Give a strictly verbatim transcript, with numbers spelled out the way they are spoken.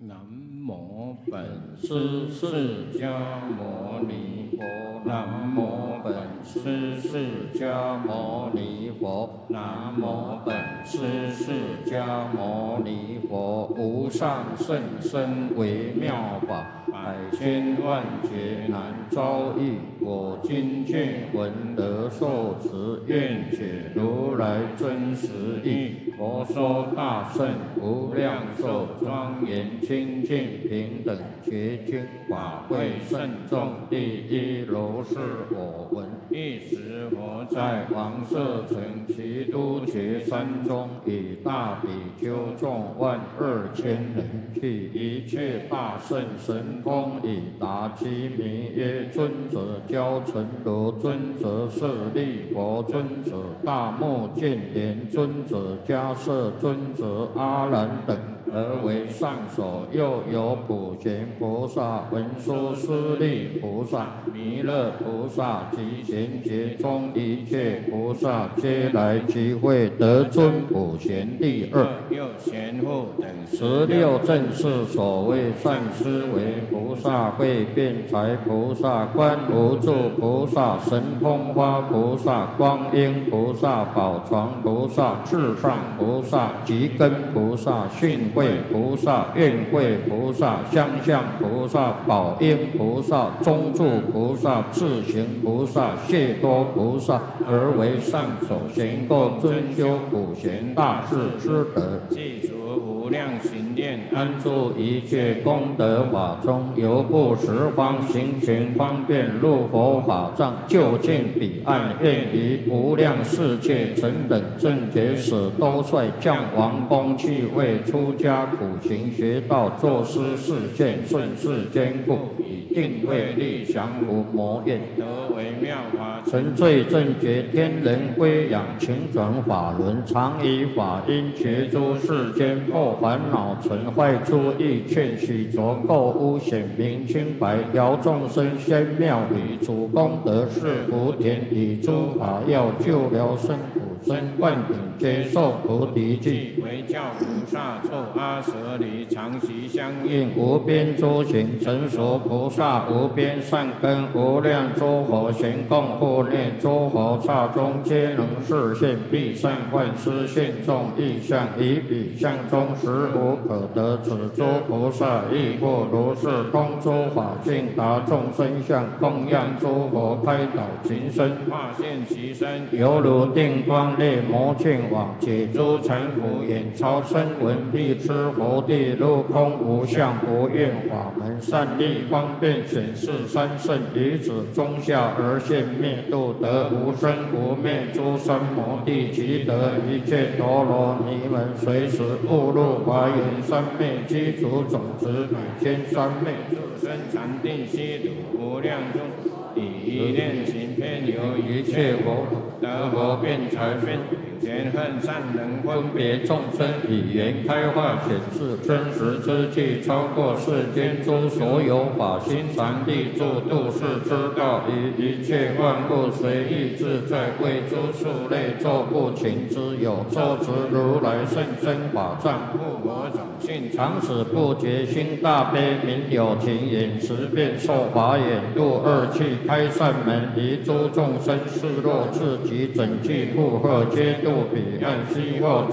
南无本师释迦牟尼佛。南无本师释迦牟尼佛。南无本师释迦牟尼佛。无上甚深微妙法，百千万劫难遭遇。我今见闻得受持，愿解如来真实义。佛说大圣无量寿庄严清净平等觉经法会圣众第一如是我闻。一时佛在王舍城齐都伽山中，以大比丘众万二千人，去一切大圣神通以达其名曰尊者教陈如尊者舍利佛尊者大目犍连尊者迦摄尊者阿难等，而为上首。又有普贤菩萨、文殊师利菩萨、弥勒菩萨及贤劫中一切菩萨，皆来集会，得尊普贤第二。又贤护等十六正是所谓善思维菩萨、会辩才菩萨、观无住菩萨、神通花菩萨、光阴菩萨、宝床菩萨、至上菩萨、吉根菩萨、训慧菩萨、愿慧菩萨、相向菩萨、宝应菩萨、中住菩萨、智行菩萨、谢多菩萨，而为上首，行够尊修普贤大士之德，记除无量行念，安住一切功德法中，由不十方行权方便，入佛法藏，就近彼岸，愿于无量世界成等正觉使都率降王公去为出家苦行学道，作师示现，顺世坚固，以定慧力降伏魔怨，得为妙法成罪正觉，天人归仰，勤转法轮，常以法音觉诸世间破烦恼尘坏诸意，劝许浊垢污显明清白，调众生仙妙理，主功德是福田，以诸法要救疗生苦身，万等皆受菩提记，为教菩萨作阿舍离，常习相应，无边诸行成熟菩萨，无边善根，无量诸佛行供护念，诸佛刹中皆能示现，必善幻施现众意象，以彼相中实无可得。此诸菩萨亦复如是，通诸法性，达众生相，供养诸佛，开导情身，化现其身，犹如定光烈魔镜网，解诸尘浮眼，超声闻辟支佛地，入空无相无愿法门，善利方便显示三圣，于此中下而现灭度，得无生无灭诸三摩地，即得一切陀罗尼门，随时误入华严三昧，积除种子百千三昧，入生禅定悉土无量中，以一念行偏由一切佛得佛辩才分，前恨善能分别众生，以言开化显示真实之际，超过世间诸所有法，心常立住度世之道，以一切万物随意自在，为诸数类作不勤之有，受持如来圣身法藏，护我种性，常使不觉心大悲，明有情眼，持遍受法眼，度二气开善门，离诸众生示弱至极，整具负荷皆度彼岸，希望